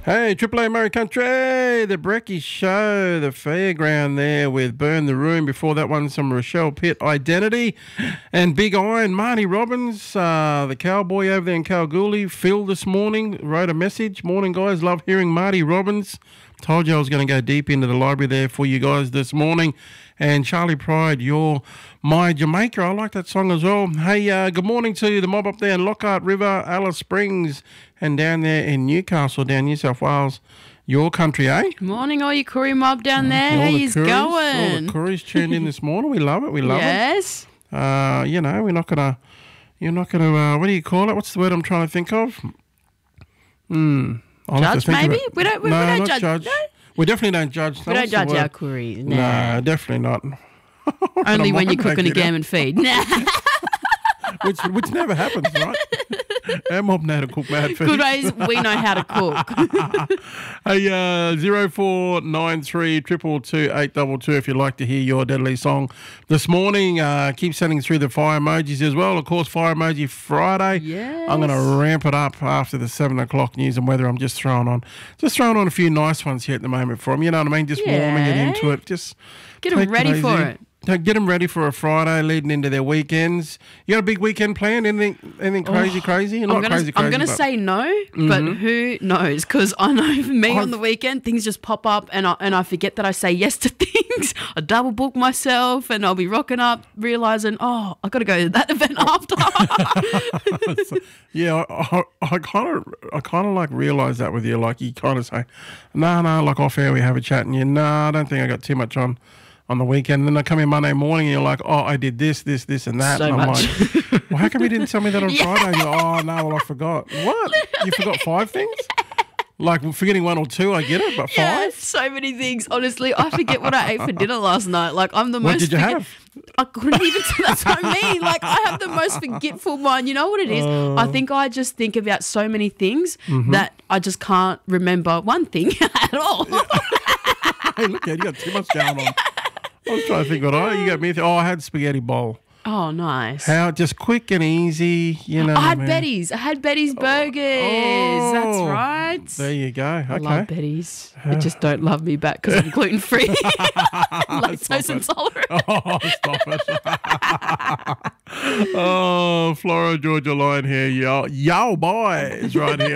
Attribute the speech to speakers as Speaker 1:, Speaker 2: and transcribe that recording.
Speaker 1: Hey, Triple A Murray Country, the Brecky Show, the fairground there with Burn the Room. Before that one, some Rochelle Pitt Identity and Big Iron. Marty Robbins, the cowboy over there in Kalgoorlie, Phil this morning wrote a message. Morning, guys. Love hearing Marty Robbins. Told you I was going to go deep into the library there for you guys this morning. And Charlie Pride, You're My Jamaica. I like that song as well. Hey, good morning to the mob up there in Lockhart River, Alice Springs, and down there in Newcastle, down New South Wales. Your country, eh?
Speaker 2: Morning, all you Koori mob down there. How you going?
Speaker 1: All the Kooris tuned in this morning. We love it. We love it.
Speaker 2: Yes.
Speaker 1: You know, we're not gonna. You're not gonna. What do you call it? What's the word I'm trying to think of?
Speaker 2: Judge, maybe? We don't
Speaker 1: not
Speaker 2: judge. No?
Speaker 1: We definitely don't judge.
Speaker 2: We don't judge our Kooris.
Speaker 1: No, definitely not.
Speaker 2: Only when you're cooking a gammon feed.
Speaker 1: which never happens, right? Our mob know how to cook mad feed.
Speaker 2: Good ways, we know how to cook.
Speaker 1: Hey, 0493 222 822 if you'd like to hear your deadly song this morning. Keep sending through the fire emojis as well. Of course, Fire Emoji Friday.
Speaker 2: Yes.
Speaker 1: I'm going to ramp it up after the 7 o'clock news and weather. I'm just throwing on a few nice ones here at the moment for them. You know what I mean? Just warming it into it. Just
Speaker 2: get them ready for it.
Speaker 1: Get them ready for a Friday leading into their weekends. You got a big weekend planned? Anything crazy?
Speaker 2: I'm going to say no, but who knows? Because I know for me on the weekend, things just pop up and I forget that I say yes to things. I double book myself and I'll be rocking up realising, I got to go to that event after.
Speaker 1: Yeah, I kind of like realise that with you. Like you kind of say, no, like off air we have a chat and I don't think I got too much on the weekend. And then I come in Monday morning and you're like, I did this, and that.
Speaker 2: So
Speaker 1: and I'm
Speaker 2: much.
Speaker 1: like, well, how come you didn't tell me that on Friday? And you're, I forgot. What? You forgot 5 things? Like forgetting 1 or 2, I get it, but 5?
Speaker 2: Yeah, so many things. Honestly, I forget what I ate for dinner last night. Like I'm the most.
Speaker 1: What did you have?
Speaker 2: I couldn't even. That's what I mean. Like I have the most forgetful mind. You know what it is? I think I just think about so many things that I just can't remember one thing at all.
Speaker 1: Hey, look, you got too much going on. I was trying to think you got me. I had spaghetti bowl.
Speaker 2: Oh, nice.
Speaker 1: How just quick and easy, you know.
Speaker 2: I had Betty's. I had Betty's burgers. That's right.
Speaker 1: There you go. Okay.
Speaker 2: I love Betty's. They just don't love me back because I'm gluten free, lactose intolerant.
Speaker 1: Oh, stop it! Oh, Flora Georgia Line here, yo boys, right here.